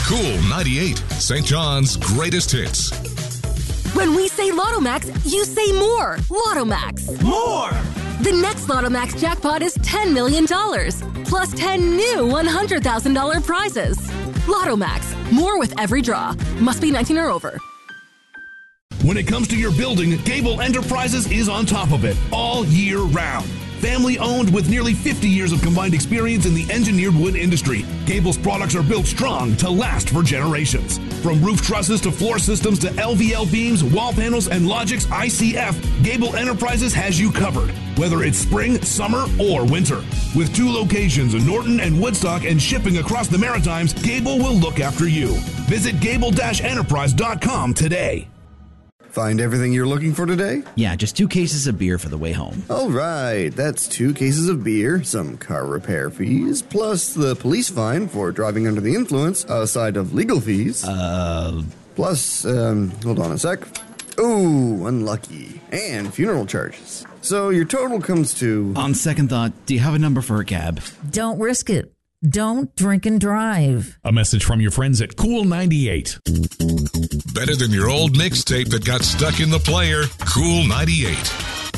Cool 98, St. John's greatest hits. When we say Lotto Max, you say more. Lotto Max. More! The next Lotto Max jackpot is $10 million, plus 10 new $100,000 prizes. Lotto Max. More with every draw. Must be 19 or over. When it comes to your building, Gable Enterprises is on top of it all year round. Family owned with nearly 50 years of combined experience in the engineered wood industry, Gable's products are built strong to last for generations. From roof trusses to floor systems to LVL beams, wall panels, and Logix ICF, Gable Enterprises has you covered, whether it's spring, summer, or winter. With 2 locations in Norton and Woodstock and shipping across the Maritimes, Gable will look after you. Visit gable-enterprise.com today. Find everything you're looking for today? Yeah, just 2 cases of beer for the way home. All right, that's 2 cases of beer, some car repair fees, plus the police fine for driving under the influence, aside of legal fees. Plus, hold on a sec. Ooh, unlucky. And funeral charges. So your total comes to... On second thought, do you have a number for a cab? Don't risk it. Don't drink and drive. A message from your friends at Cool 98. Better than your old mixtape that got stuck in the player. Cool 98.